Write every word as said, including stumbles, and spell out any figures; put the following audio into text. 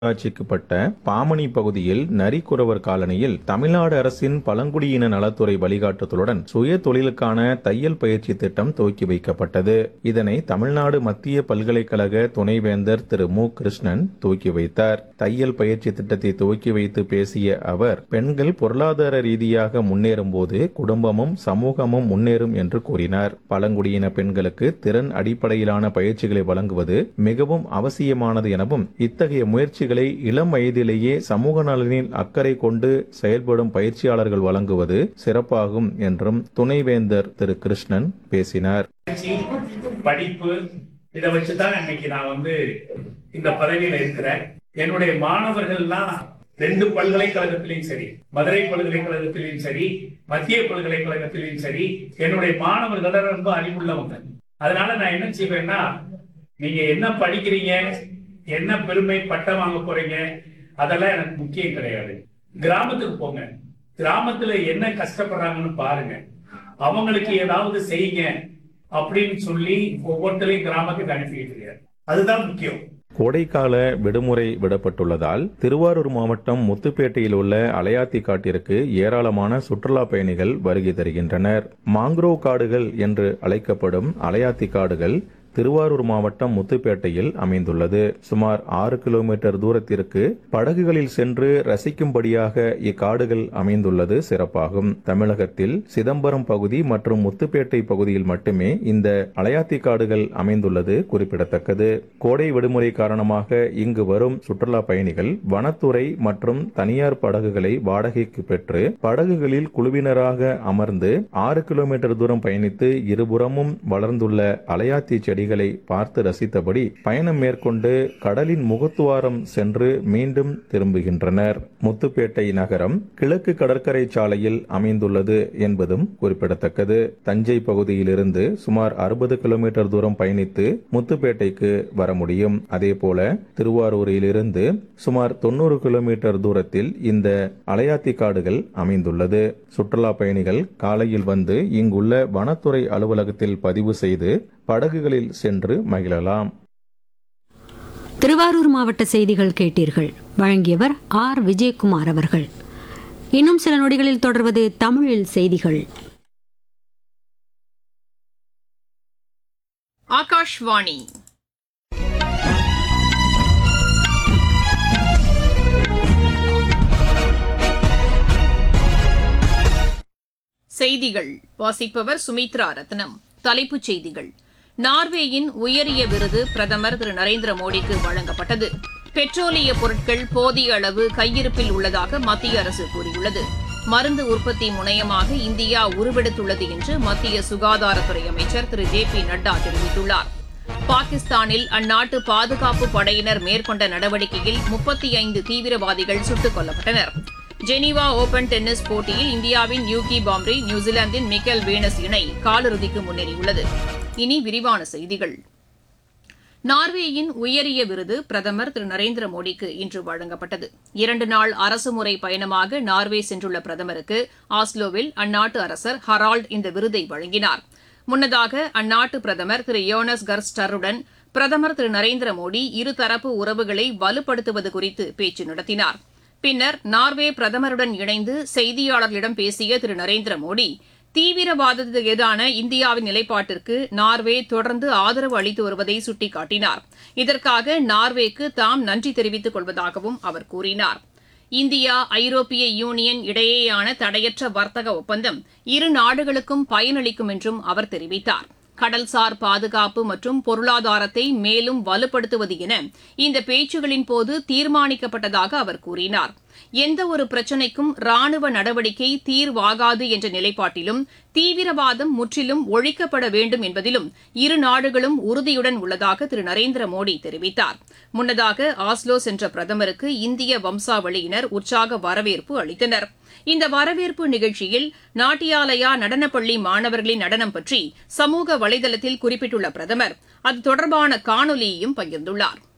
ஆட்சிக்குட்பட்ட பாமணி பகுதியில் நரிக்குறவர் காலனியில் தமிழ்நாடு அரசின் பழங்குடியின நலத்துறை வழிகாட்டுதலுடன் சுய தொழிலுக்கான தையல் பயிற்சி திட்டம் துவக்கி வைக்கப்பட்டது. இதனை தமிழ்நாடு மத்திய பல்கலைக்கழக துணைவேந்தர் திரு மு கிருஷ்ணன் துவக்கி வைத்தார். தையல் பயிற்சி திட்டத்தை துவக்கி வைத்து பேசிய அவர், பெண்கள் பொருளாதார ரீதியாக முன்னேறும் போது குடும்பமும் சமூகமும் முன்னேறும் என்று கூறினார். பழங்குடியின பெண்களுக்கு திறன் அடிப்படையிலான பயிற்சிகளை வழங்குவது மிகவும் அவசியமானது எனவும், இத்தகைய முயற்சிகள் இளம் வயதிலேயே சமூக நலனில் அக்கறை கொண்டு செயல்படும் பயிற்சியாளர்கள் வழங்குவது சிறப்பாகும் என்றும் துணைவேந்தர் திரு கிருஷ்ணன் பேசினார். படிப்பு இதை வச்சுதான் இன்னைக்கு நான் வந்து இந்த பதவியில இருக்கிறேன். என்னுடைய மாணவர்கள்லாம் ரெண்டு பல்கலைக்கழகத்திலையும் சரி, மதுரை பல்கலைக்கழகத்திலையும் சரி, மத்திய பல்கலைக்கழகத்திலையும் சரி, என்னுடைய மாணவர்கள் ரொம்ப அறிவுள்ளவங்க. அதனால நான் என்ன செய்வேன்னா, நீங்க என்ன படிக்கிறீங்க, என்ன பெருமை பட்டம் வாங்க போறீங்க, அதெல்லாம் எனக்கு முக்கியம் கிடையாது. கிராமத்துக்கு போங்க, கிராமத்துல என்ன கஷ்டப்படுறாங்கன்னு பாருங்க, அவங்களுக்கு ஏதாவது செய்யுங்க அப்படின்னு சொல்லி ஒவ்வொருத்தரையும் கிராமத்துக்கு அனுப்பிட்டு, அதுதான் முக்கியம். கோடைக்கால விடுமுறை விடப்பட்டுள்ளதால் திருவாரூர் மாவட்டம் முத்துப்பேட்டையில் உள்ள அலையாத்தி காட்டிற்கு ஏராளமான சுற்றுலா பயணிகள் வருகை தருகின்றனர். மாங்க்ரோவ் காடுகள் என்று அழைக்கப்படும் அலையாத்தி காடுகள் திருவாரூர் மாவட்டம் முத்துப்பேட்டையில் அமைந்துள்ளது. சுமார் ஆறு கிலோமீட்டர் தூரத்திற்கு படகுகளில் சென்று ரசிக்கும்படியாக இக்காடுகள் அமைந்துள்ளது சிறப்பாகும். தமிழகத்தில் சிதம்பரம் பகுதி மற்றும் முத்துப்பேட்டை பகுதியில் மட்டுமே இந்த அலையாத்தி காடுகள் அமைந்துள்ளது குறிப்பிடத்தக்கது. கோடை விடுமுறை காரணமாக இங்கு வரும் சுற்றுலா பயணிகள் வனத்துறை மற்றும் தனியார் படகுகளை வாடகைக்கு பெற்று படகுகளில் குழுவினராக அமர்ந்து ஆறு கிலோமீட்டர் தூரம் பயணித்து இருபுறமும் வளர்ந்துள்ள அலையாத்தி செடி பார்த்து ரசித்தபடி பயணம் மேற்கொண்டு கடலின் முகத்துவாரம் சென்று மீண்டும் திரும்புகின்றனர். முத்துப்பேட்டை நகரம் கிழக்கு கடற்கரை சாலையில் அமைந்துள்ளது என்பதும் குறிப்பிடத்தக்கது. தஞ்சை பகுதியிலிருந்து சுமார் அறுபது கிலோமீட்டர் தூரம் பயணித்து முத்துப்பேட்டைக்கு வர முடியும். அதேபோல திருவாரூரில் இருந்து சுமார் தொண்ணூறு கிலோமீட்டர் தூரத்தில் இந்த அலையாத்தி காடுகள் அமைந்துள்ளது. சுற்றுலா பயணிகள் காலையில் வந்து இங்குள்ள வனத்துறை அலுவலகத்தில் பதிவு செய்து படகுகளில் சென்று மகிழலாம். திருவாரூர் மாவட்ட செய்திகள் கேட்டீர்கள். வழங்கியவர் ஆர் விஜயகுமார் அவர்கள். இன்னும் சில நொடிகளில் தொடர்வது தமிழில் செய்திகள். ஆகாஷ்வாணி செய்திகள் வாசிப்பவர் சுமித்ரா ரத்னம். தலைப்புச் செய்திகள். நார்வேயின் உயரிய விருது பிரதமர் திரு நரேந்திர மோடிக்கு வழங்கப்பட்டது. பெட்ரோலிய பொருட்கள் போதிய அளவு கையிருப்பில் உள்ளதாக மத்திய அரசு கூறியுள்ளது. மருந்து உற்பத்தி முனையமாக இந்தியா உருவெடுத்துள்ளது என்று மத்திய சுகாதாரத்துறை அமைச்சர் திரு ஜே பி நட்டா தெரிவித்துள்ளார். பாகிஸ்தானில் அந்நாட்டு பாதுகாப்பு படையினர் மேற்கொண்ட நடவடிக்கையில் முப்பத்தி ஐந்து தீவிரவாதிகள் சுட்டுக் கொல்லப்பட்டனர். ஜெனீவா ஓபன் டென்னிஸ் போட்டியில் இந்தியாவின் யூகி பாம்ரி நியூசிலாந்தின் மிக்கேல் வீனஸ் இணை காலிறுதிக்கு முன்னேறியுள்ளது. இனி விரிவான செய்திகள். நார்வேயின் உயரிய விருது பிரதமர் திரு நரேந்திர மோடிக்கு இன்று வழங்கப்பட்டது. இரண்டு நாள் அரசுமுறை பயணமாக நார்வே சென்றுள்ள பிரதமருக்கு ஆஸ்லோவில் அந்நாட்டு அரசர் ஹரால்ட் இந்த விருதை வழங்கினார். முன்னதாக அந்நாட்டு பிரதமர் திரு யோனஸ் கர்ஸ்டருடன் பிரதமர் திரு நரேந்திர மோடி இருதரப்பு உறவுகளை வலுப்படுத்துவது குறித்து பேச்சு நடத்தினார். பின்னர் நார்வே பிரதமருடன் இணைந்து செய்தியாளர்களிடம் பேசிய திரு நரேந்திர மோடி, தீவிரவாதத்துக்கு எதிரான இந்தியாவின் நிலைப்பாட்டிற்கு நார்வே தொடர்ந்து ஆதரவு அளித்து வருவதை சுட்டிக்காட்டினார். இதற்காக நார்வேக்கு தாம் நன்றி தெரிவித்துக் கொள்வதாகவும் அவர் கூறினார். இந்தியா ஐரோப்பிய யூனியன் இடையேயான தடையற்ற வர்த்தக ஒப்பந்தம் இரு நாடுகளுக்கும் பயனளிக்கும் என்றும் அவர் தெரிவித்தார். கடல்சார் பாதுகாப்பு மற்றும் பொருளாதாரத்தை மேலும் வலுப்படுத்துவது என இந்த பேச்சுகளின் போது தீர்மானிக்கப்பட்டதாக அவர் கூறினார். எந்த ஒரு பிரச்சினைக்கும் ராணுவ நடவடிக்கை தீர்வாகாது என்ற நிலைப்பாட்டிலும் தீவிரவாதம் முற்றிலும் ஒழிக்கப்பட வேண்டும் என்பதிலும் இரு நாடுகளும் உறுதியுடன் உள்ளதாக திரு நரேந்திர மோடி தெரிவித்தார். முன்னதாக ஆஸ்லோ சென்ற பிரதமருக்கு இந்திய வம்சாவளியினர் உற்சாக வரவேற்பு அளித்தனர். இந்த வரவேற்பு நிகழ்ச்சியில் நாட்டியாலயா நடனப்பள்ளி மாணவர்களின் நடனம் பற்றி சமூக வலைதளத்தில் குறிப்பிட்டுள்ள பிரதமர் அது தொடர்பான காணொலியையும் பகிர்ந்துள்ளார்.